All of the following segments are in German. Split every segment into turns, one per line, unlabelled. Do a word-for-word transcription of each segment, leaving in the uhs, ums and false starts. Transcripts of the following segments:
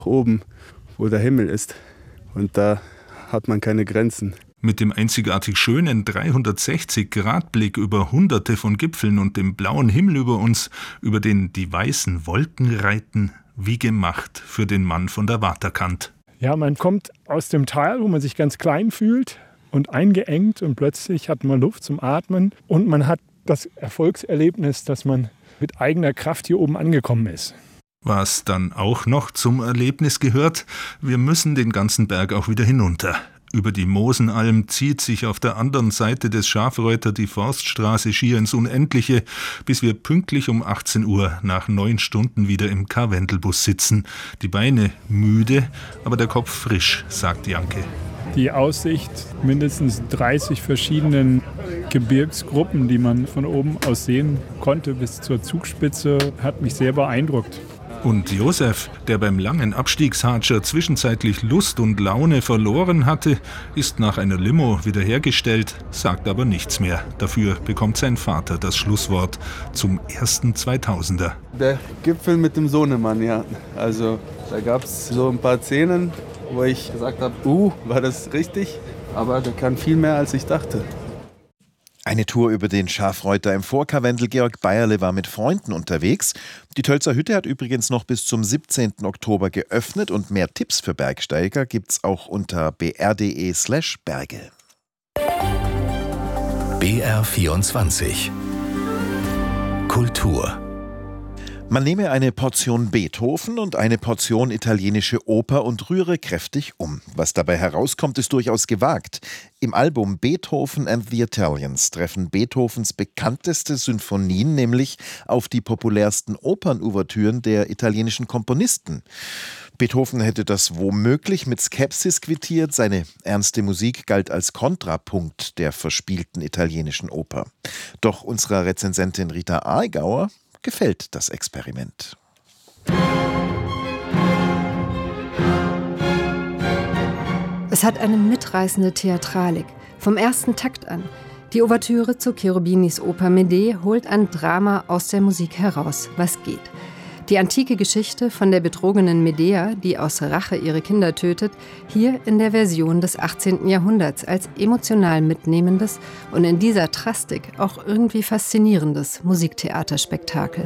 oben, wo der Himmel ist. Und da hat man keine Grenzen.
Mit dem einzigartig schönen dreihundertsechzig Grad Blick über hunderte von Gipfeln und dem blauen Himmel über uns, über den die weißen Wolken reiten, wie gemacht für den Mann von der Waterkant.
Ja, man kommt aus dem Tal, wo man sich ganz klein fühlt und eingeengt und plötzlich hat man Luft zum Atmen und man hat das Erfolgserlebnis, dass man mit eigener Kraft hier oben angekommen ist.
Was dann auch noch zum Erlebnis gehört, wir müssen den ganzen Berg auch wieder hinunter. Über die Mosenalm zieht sich auf der anderen Seite des Schafreuter die Forststraße schier ins Unendliche, bis wir pünktlich um achtzehn Uhr nach neun Stunden wieder im Karwendelbus sitzen. Die Beine müde, aber der Kopf frisch, sagt Janke.
Die Aussicht mindestens dreißig verschiedenen Gebirgsgruppen, die man von oben aus sehen konnte bis zur Zugspitze, hat mich sehr beeindruckt.
Und Josef, der beim langen Abstiegshatscher zwischenzeitlich Lust und Laune verloren hatte, ist nach einer Limo wiederhergestellt, sagt aber nichts mehr. Dafür bekommt sein Vater das Schlusswort zum ersten zweitausender.
Der Gipfel mit dem Sohnemann, ja. Also da gab es so ein paar Szenen, wo ich gesagt habe, uh, war das richtig? Aber der kann viel mehr, als ich dachte.
Eine Tour über den Schafreuter im Vorkarwendel. Georg Bayerle war mit Freunden unterwegs. Die Tölzer Hütte hat übrigens noch bis zum siebzehnten Oktober geöffnet und mehr Tipps für Bergsteiger gibt's auch unter br.de slash Berge.
B R vierundzwanzig Kultur.
Man nehme eine Portion Beethoven und eine Portion italienische Oper und rühre kräftig um. Was dabei herauskommt, ist durchaus gewagt. Im Album Beethoven and the Italians treffen Beethovens bekannteste Sinfonien nämlich auf die populärsten Opernouvertüren der italienischen Komponisten. Beethoven hätte das womöglich mit Skepsis quittiert. Seine ernste Musik galt als Kontrapunkt der verspielten italienischen Oper. Doch unserer Rezensentin Rita Aigauer gefällt das Experiment.
Es hat eine mitreißende Theatralik. Vom ersten Takt an. Die Ouvertüre zu Cherubinis Oper Medea holt ein Drama aus der Musik heraus, was geht. Die antike Geschichte von der betrogenen Medea, die aus Rache ihre Kinder tötet, hier in der Version des achtzehnten Jahrhunderts als emotional mitnehmendes und in dieser Drastik auch irgendwie faszinierendes Musiktheaterspektakel.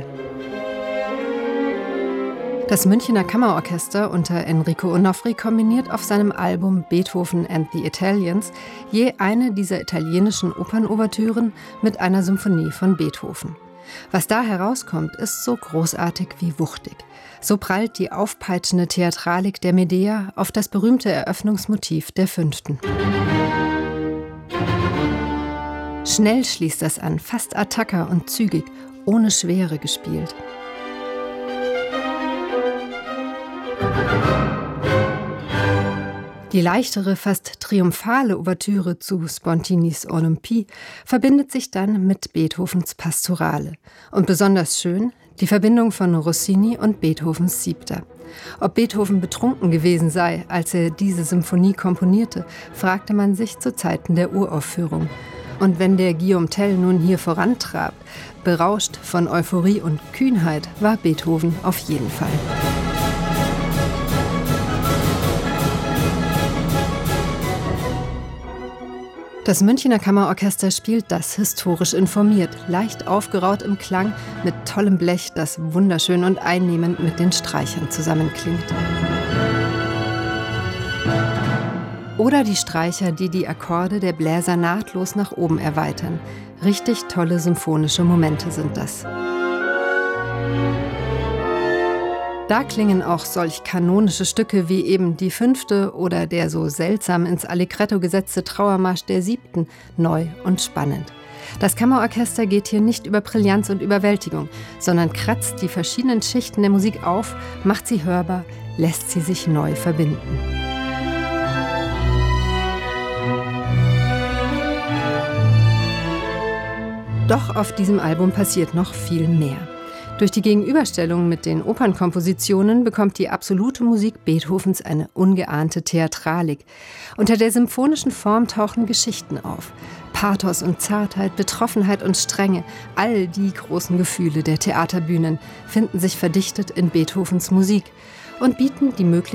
Das Münchener Kammerorchester unter Enrico Onofri kombiniert auf seinem Album Beethoven and the Italians je eine dieser italienischen Opernouvertüren mit einer Symphonie von Beethoven. Was da herauskommt, ist so großartig wie wuchtig. So prallt die aufpeitschende Theatralik der Medea auf das berühmte Eröffnungsmotiv der Fünften. Schnell schließt das an, fast attacker und zügig, ohne Schwere gespielt. Die leichtere, fast triumphale Ouvertüre zu Spontinis Olympie verbindet sich dann mit Beethovens Pastorale. Und besonders schön die Verbindung von Rossini und Beethovens Siebter. Ob Beethoven betrunken gewesen sei, als er diese Symphonie komponierte, fragte man sich zu Zeiten der Uraufführung. Und wenn der Guillaume Tell nun hier vorantrabt, berauscht von Euphorie und Kühnheit, war Beethoven auf jeden Fall. Das Münchener Kammerorchester spielt das historisch informiert, leicht aufgeraut im Klang, mit tollem Blech, das wunderschön und einnehmend mit den Streichern zusammenklingt. Oder die Streicher, die die Akkorde der Bläser nahtlos nach oben erweitern. Richtig tolle symphonische Momente sind das. Da klingen auch solch kanonische Stücke wie eben die Fünfte oder der so seltsam ins Allegretto gesetzte Trauermarsch der Siebten neu und spannend. Das Kammerorchester geht hier nicht über Brillanz und Überwältigung, sondern kratzt die verschiedenen Schichten der Musik auf, macht sie hörbar, lässt sie sich neu verbinden. Doch auf diesem Album passiert noch viel mehr. Durch die Gegenüberstellung mit den Opernkompositionen bekommt die absolute Musik Beethovens eine ungeahnte Theatralik. Unter der symphonischen Form tauchen Geschichten auf. Pathos und Zartheit, Betroffenheit und Strenge, all die großen Gefühle der Theaterbühnen finden sich verdichtet in Beethovens Musik. und bieten die Möglichkeit,